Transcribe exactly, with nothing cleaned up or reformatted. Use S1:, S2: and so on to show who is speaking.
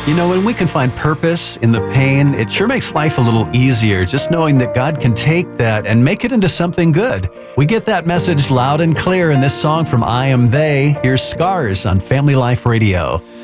S1: You know, when we can find purpose in the pain, it sure makes life a little easier, just knowing that God can take that and make it into something good. We get that message loud and clear in this song from I Am They. Here's Scars on Family Life Radio.